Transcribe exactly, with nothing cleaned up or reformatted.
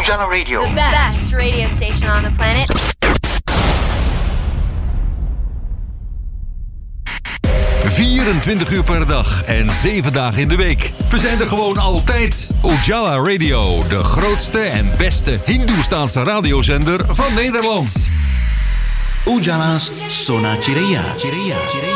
Ujala Radio. The best radio station on the planet. vierentwintig uur per dag en zeven dagen in de week. We zijn er gewoon altijd. Ujala Radio, de grootste en beste Hindoestaanse radiozender van Nederland. Ujala's Sona Chiraya.